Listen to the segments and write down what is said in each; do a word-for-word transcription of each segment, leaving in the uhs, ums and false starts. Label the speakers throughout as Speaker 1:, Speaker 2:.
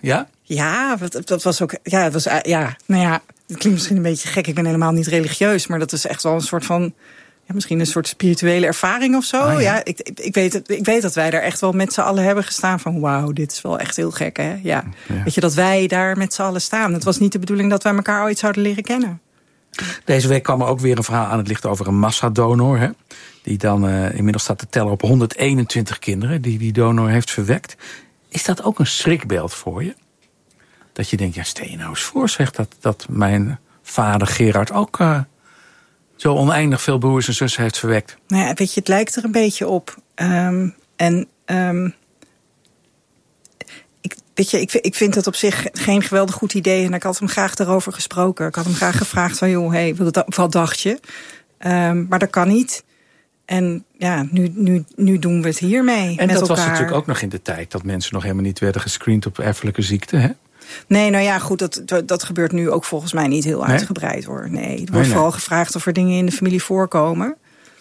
Speaker 1: Ja?
Speaker 2: Ja, dat, dat was ook... Ja, het was, ja, nou ja, het klinkt misschien een beetje gek. Ik ben helemaal niet religieus, maar dat is echt wel een soort van... Ja, misschien een soort spirituele ervaring of zo.
Speaker 1: Ah, ja.
Speaker 2: ja, ik, ik, weet het, ik weet dat wij daar echt wel met z'n allen hebben gestaan van... wauw, dit is wel echt heel gek, hè? Ja. Ja. Weet je, dat wij daar met z'n allen staan. Het was niet de bedoeling dat wij elkaar ooit zouden leren kennen.
Speaker 1: Deze week kwam er ook weer een verhaal aan het licht over een massadonor. Hè? Die dan uh, inmiddels staat te tellen op honderdeenentwintig kinderen... die die donor heeft verwekt. Is dat ook een schrikbeeld voor je? Dat je denkt, ja, stel je nou eens voor, zeg, dat, dat mijn vader Gerard ook... Uh, zo oneindig veel broers en zussen heeft verwekt.
Speaker 2: Nou ja, weet je, het lijkt er een beetje op. Um, en um, ik, weet je, ik, ik vind het op zich geen geweldig goed idee. En ik had hem graag daarover gesproken. Ik had hem graag gevraagd van, joh, hey, wat, wat dacht je? Um, maar dat kan niet. En ja, nu, nu, nu doen we het hiermee.
Speaker 1: En
Speaker 2: met
Speaker 1: dat
Speaker 2: elkaar.
Speaker 1: was natuurlijk ook nog in de tijd dat mensen nog helemaal niet werden gescreend op erfelijke ziekte, hè?
Speaker 2: Nee, nou ja, goed, dat, dat, dat gebeurt nu ook volgens mij niet heel uitgebreid, nee? hoor. Nee, er wordt nee, nee. vooral gevraagd of er dingen in de familie voorkomen.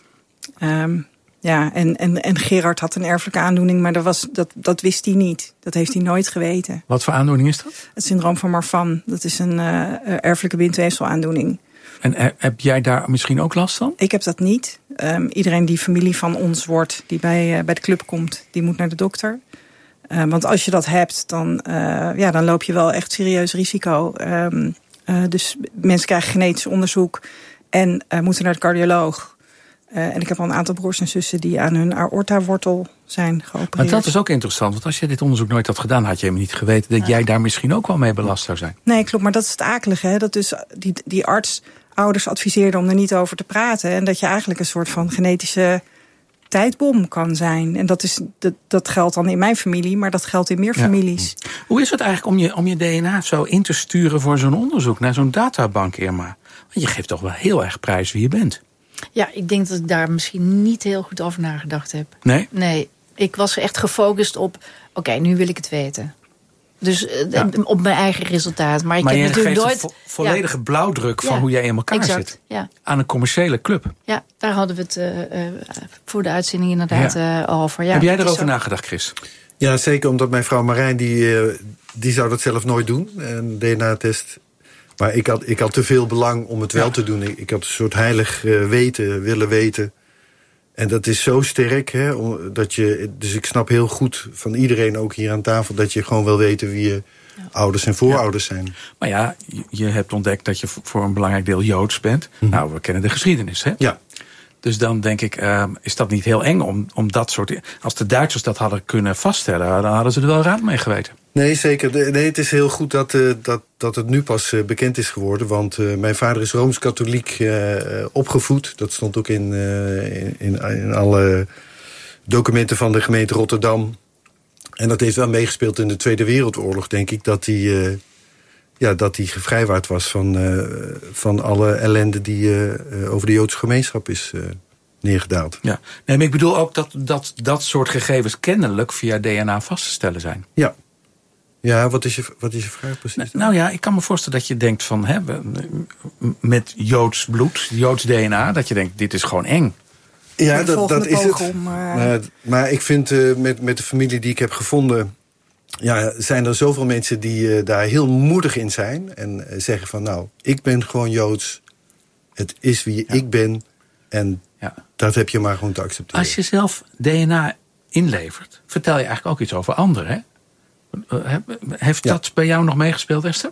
Speaker 2: Um, ja, en, en, en Gerard had een erfelijke aandoening, maar dat, was, dat, dat wist hij niet. Dat heeft hij nooit geweten.
Speaker 1: Wat voor aandoening is dat?
Speaker 2: Het syndroom van Marfan. Dat is een uh, erfelijke bindweefselaandoening.
Speaker 1: En er, heb jij daar misschien ook last van?
Speaker 2: Ik heb dat niet. Um, iedereen die familie van ons wordt, die bij, uh, bij de club komt, die moet naar de dokter. Uh, want als je dat hebt, dan, uh, ja, dan loop je wel echt serieus risico. Um, uh, dus mensen krijgen genetisch onderzoek en uh, moeten naar de cardioloog. Uh, en ik heb al een aantal broers en zussen die aan hun aortawortel zijn geopereerd.
Speaker 1: Maar dat is ook interessant, want als je dit onderzoek nooit had gedaan, had je helemaal niet geweten dat ja. jij daar misschien ook wel mee belast zou zijn.
Speaker 2: Nee, klopt, maar dat is het akelige. Hè? Dat dus die, die arts ouders adviseerde om er niet over te praten. En dat je eigenlijk een soort van genetische tijdbom kan zijn. En dat, is, dat, dat geldt dan in mijn familie, maar dat geldt in meer ja. families.
Speaker 1: Hoe is het eigenlijk om je, om je D N A zo in te sturen voor zo'n onderzoek, naar zo'n databank, Irma? Want je geeft toch wel heel erg prijs wie je bent.
Speaker 3: Ja, ik denk dat ik daar misschien niet heel goed over nagedacht heb.
Speaker 1: Nee?
Speaker 3: Nee, ik was echt gefocust op, oké, okay, nu wil ik het weten. Dus ja. op mijn eigen resultaat. Maar ik
Speaker 1: maar
Speaker 3: heb
Speaker 1: je
Speaker 3: natuurlijk
Speaker 1: geeft
Speaker 3: nooit
Speaker 1: een vo- volledige ja. blauwdruk van
Speaker 3: ja.
Speaker 1: hoe jij in elkaar
Speaker 3: exact.
Speaker 1: zit.
Speaker 3: Ja.
Speaker 1: Aan een commerciële club.
Speaker 3: Ja, daar hadden we het uh, uh, voor de uitzending inderdaad ja. uh, over. Ja,
Speaker 1: heb jij erover
Speaker 3: zo...
Speaker 1: nagedacht, Chris?
Speaker 4: Ja, zeker omdat mijn vrouw Marijn, die, uh, die zou dat zelf nooit doen. Een D N A-test. Maar ik had, ik had te veel belang om het wel ja. te doen. Ik, ik had een soort heilig uh, weten, willen weten. En dat is zo sterk, hè, dat je, dus ik snap heel goed van iedereen ook hier aan tafel, dat je gewoon wil weten wie je ja. ouders en voorouders ja. zijn.
Speaker 1: Maar ja, je hebt ontdekt dat je voor een belangrijk deel Joods bent. Mm-hmm. Nou, we kennen de geschiedenis, hè?
Speaker 4: Ja.
Speaker 1: Dus dan denk ik, uh, is dat niet heel eng om, om dat soort... Als de Duitsers dat hadden kunnen vaststellen, dan hadden ze er wel raad mee geweten.
Speaker 4: Nee, zeker. Nee, het is heel goed dat, uh, dat, dat het nu pas uh, bekend is geworden. Want uh, mijn vader is Rooms-Katholiek uh, opgevoed. Dat stond ook in, uh, in, in alle documenten van de gemeente Rotterdam. En dat heeft wel meegespeeld in de Tweede Wereldoorlog, denk ik. Dat hij uh, ja, dat hij gevrijwaard was van, uh, van alle ellende die uh, over de Joodse gemeenschap is uh, neergedaald.
Speaker 1: Ja, nee, maar ik bedoel ook dat, dat dat soort gegevens kennelijk via D N A vast te stellen zijn.
Speaker 4: Ja. Ja, wat is je, wat is je vraag precies?
Speaker 1: Nou, nou ja, ik kan me voorstellen dat je denkt van, hè, met Joods bloed, Joods D N A, dat je denkt, dit is gewoon eng.
Speaker 4: Ja, dat, dat is het. Om, uh... maar, maar ik vind uh, met, met de familie die ik heb gevonden, ja, zijn er zoveel mensen die uh, daar heel moedig in zijn. En uh, zeggen van, nou, ik ben gewoon Joods. Het is wie ja. ik ben. En ja. dat heb je maar gewoon te accepteren.
Speaker 1: Als je zelf D N A inlevert, vertel je eigenlijk ook iets over anderen, hè? Heeft ja. dat bij jou nog meegespeeld, Esther?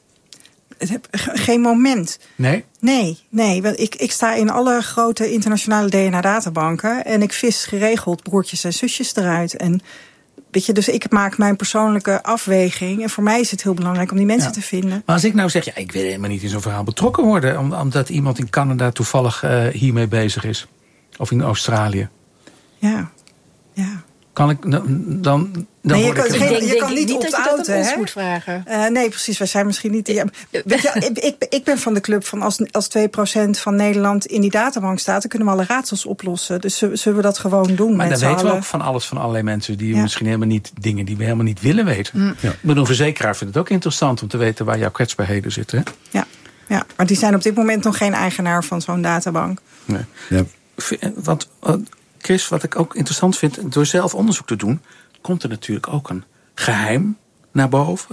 Speaker 2: Het heb geen moment.
Speaker 1: Nee?
Speaker 2: Nee, nee. Want ik, ik sta in alle grote internationale D N A-databanken en ik vis geregeld broertjes en zusjes eruit. En weet je, dus ik maak mijn persoonlijke afweging. En voor mij is het heel belangrijk om die mensen ja. te vinden.
Speaker 1: Maar als ik nou zeg, ja, ik wil helemaal niet in zo'n verhaal betrokken worden, omdat iemand in Canada toevallig uh, hiermee bezig is. Of in Australië.
Speaker 2: Ja, ja.
Speaker 1: Kan ik dan... dan
Speaker 2: nee, je
Speaker 1: kan,
Speaker 2: kan, geen,
Speaker 3: denk,
Speaker 2: je
Speaker 3: denk
Speaker 2: kan niet opt-outen, hè?
Speaker 3: moet vragen.
Speaker 2: Uh, nee, precies. Wij zijn misschien niet... Ja, weet je, ik, ik, ik ben van de club van als, als twee procent van Nederland in die databank staat, dan kunnen we alle raadsels oplossen. Dus zullen we dat gewoon doen?
Speaker 1: Maar
Speaker 2: met
Speaker 1: dan weten
Speaker 2: alle...
Speaker 1: we ook van alles van allerlei mensen die
Speaker 2: ja.
Speaker 1: misschien helemaal niet dingen die we helemaal niet willen weten. Mm. Ja. Maar een verzekeraar vindt het ook interessant om te weten waar jouw kwetsbaarheden zitten. Hè?
Speaker 2: Ja. ja, maar die zijn op dit moment nog geen eigenaar van zo'n databank.
Speaker 1: Nee. Ja. Want Chris, wat ik ook interessant vind, door zelf onderzoek te doen, komt er natuurlijk ook een geheim naar boven.